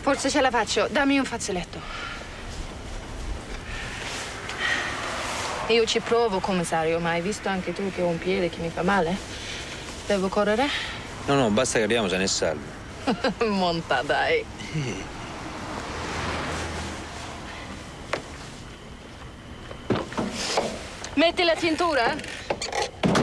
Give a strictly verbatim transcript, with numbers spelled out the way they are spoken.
Forse ce la faccio. Dammi un fazzoletto. Io ci provo, commissario, ma hai visto anche tu che ho un piede che mi fa male? Devo correre? No, no, basta che arriviamo sani e salvi. Monta, dai. Metti la cintura?